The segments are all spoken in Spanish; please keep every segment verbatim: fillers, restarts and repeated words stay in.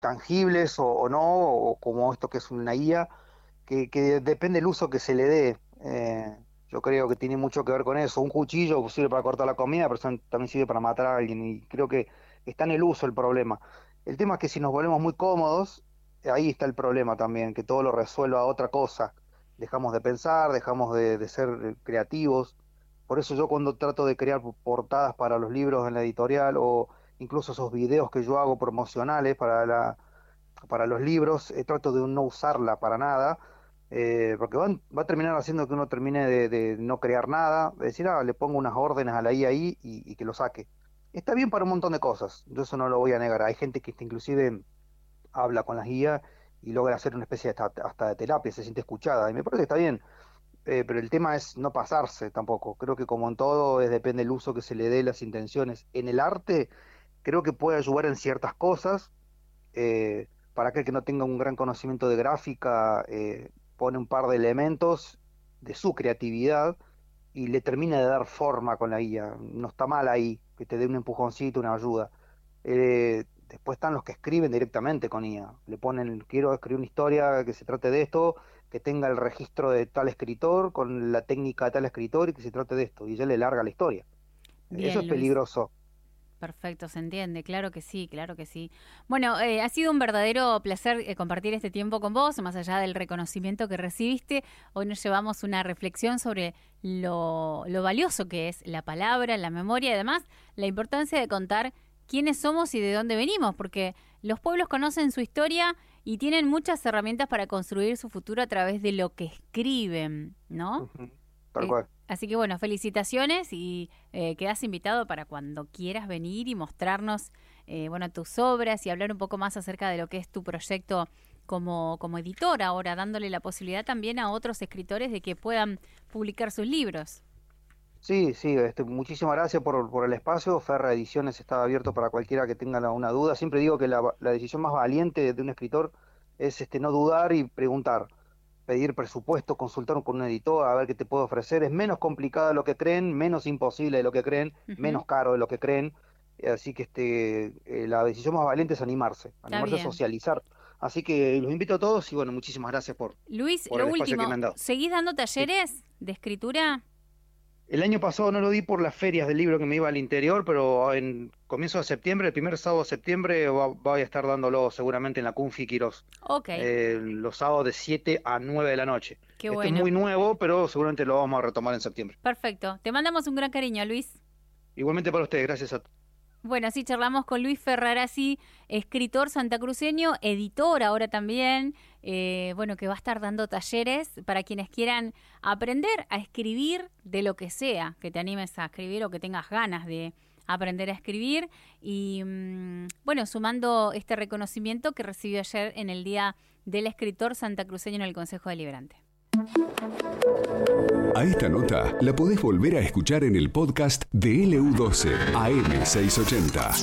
tangibles o, o no, o como esto que es una guía, que, que depende del uso que se le dé. Eh, yo creo que tiene mucho que ver con eso. Un cuchillo sirve para cortar la comida, pero son- también sirve para matar a alguien, y creo que está en el uso el problema. El tema es que si nos volvemos muy cómodos, eh, ahí está el problema también, que todo lo resuelva otra cosa. Dejamos de pensar, dejamos de, de ser eh, creativos. Por eso yo cuando trato de crear portadas para los libros en la editorial, o incluso esos videos que yo hago promocionales para la, para los libros, eh, trato de no usarla para nada, eh, porque van- va a terminar haciendo que uno termine de, de no crear nada, de decir, ah, le pongo unas órdenes a la I A ahí y, y que lo saque. Está bien para un montón de cosas, yo eso no lo voy a negar. Hay gente que inclusive habla con las guías y logra hacer una especie de, hasta, hasta de terapia, se siente escuchada, y me parece que está bien. Eh, pero el tema es no pasarse tampoco. Creo que como en todo, es, depende del uso que se le dé, las intenciones. En el arte, creo que puede ayudar en ciertas cosas. Eh, para aquel que no tenga un gran conocimiento de gráfica, eh, pone un par de elementos de su creatividad y le termina de dar forma con la guía. No está mal ahí, que te dé un empujoncito, una ayuda. Eh, después están los que escriben directamente con I A. Le ponen, quiero escribir una historia que se trate de esto, que tenga el registro de tal escritor, con la técnica de tal escritor, y que se trate de esto. Y ya le larga la historia. Eso es Bien, Luis. peligroso. Perfecto, se entiende, claro que sí, claro que sí. Bueno, eh, ha sido un verdadero placer eh, compartir este tiempo con vos, más allá del reconocimiento que recibiste. Hoy nos llevamos una reflexión sobre lo, lo valioso que es la palabra, la memoria, y además la importancia de contar quiénes somos y de dónde venimos, porque los pueblos conocen su historia y tienen muchas herramientas para construir su futuro a través de lo que escriben, ¿no? Ujú. Tal Eh, cual. Así que bueno, felicitaciones y eh, quedas invitado para cuando quieras venir y mostrarnos eh, bueno, tus obras y hablar un poco más acerca de lo que es tu proyecto como, como editor ahora, dándole la posibilidad también a otros escritores de que puedan publicar sus libros. Sí, sí, este, muchísimas gracias por, por el espacio. Ferra Ediciones está abierto para cualquiera que tenga la- una duda. Siempre digo que la, la decisión más valiente de un escritor es este, no dudar y preguntar, pedir presupuesto, consultar con un editor, a ver qué te puedo ofrecer. Es menos complicado de lo que creen, menos imposible de lo que creen, Ujú. menos caro de lo que creen. Eh, Así que este, eh, la decisión más valiente es animarse, Está animarse a bien. socializar. Así que los invito a todos y bueno, muchísimas gracias por, Luis, por lo el espacio que me último, han dado. ¿seguís dando Sí. talleres de escritura? El año pasado no lo di por las ferias del libro que me iba al interior, pero en comienzo de septiembre, el primer sábado de septiembre, va- voy a estar dándolo seguramente en la Confi Quirós, Ok, eh, los sábados de siete a nueve de la noche. qué Esto es bueno. muy nuevo, pero seguramente lo vamos a retomar en septiembre. Perfecto. Te mandamos un gran cariño, Luis. Igualmente para ustedes, gracias a Bueno, así charlamos con Luis Ferrarasi, escritor santacruceño, editor ahora también, eh, bueno, que va a estar dando talleres para quienes quieran aprender a escribir de lo que sea, que te animes a escribir o que tengas ganas de aprender a escribir. Y mmm, bueno, sumando este reconocimiento que recibió ayer en el Día del Escritor Santacruceño en el Consejo Deliberante. A esta nota la podés volver a escuchar en el podcast de L U doce A M seiscientos ochenta.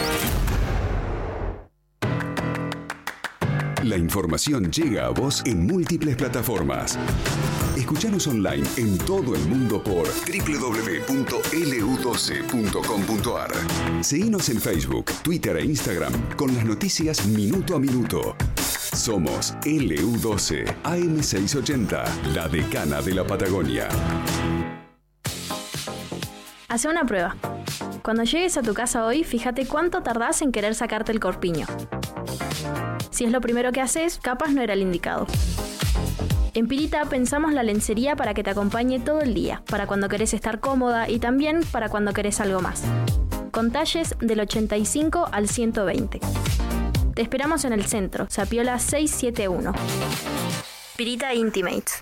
La información llega a vos en múltiples plataformas. Escuchanos online en todo el mundo por doble u doble u doble u punto L U doce punto com punto A R. Seguinos en Facebook, Twitter e Instagram con las noticias minuto a minuto. Somos L U doce A M seiscientos ochenta, la decana de la Patagonia. Hace una prueba. Cuando llegues a tu casa hoy, fíjate cuánto tardás en querer sacarte el corpiño. Si es lo primero que haces, capaz no era el indicado. En Pirita pensamos la lencería para que te acompañe todo el día, para cuando querés estar cómoda y también para cuando querés algo más. Con talles del ochenta y cinco al ciento veinte. Te esperamos en el centro, Sapiola seiscientos setenta y uno. Pirita Intimates.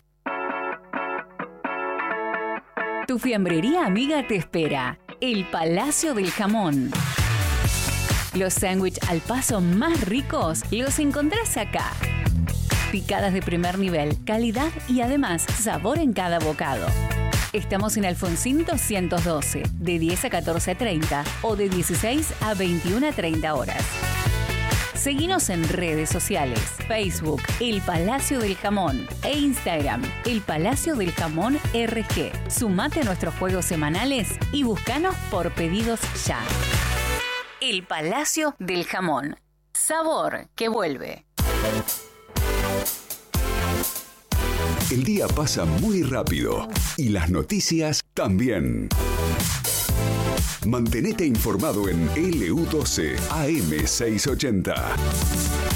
Tu fiambrería amiga te espera. El Palacio del Jamón. Los sándwiches al paso más ricos los encontrás acá. Picadas de primer nivel, calidad y además sabor en cada bocado. Estamos en Alfonsín doscientos doce, de diez a catorce treinta o de dieciséis a veintiuna treinta horas. Seguinos en redes sociales, Facebook, El Palacio del Jamón e Instagram, El Palacio del Jamón R G. Sumate a nuestros juegos semanales y búscanos por pedidos ya. El Palacio del Jamón. Sabor que vuelve. El día pasa muy rápido y las noticias también. Mantenete informado en L U doce A M seiscientos ochenta.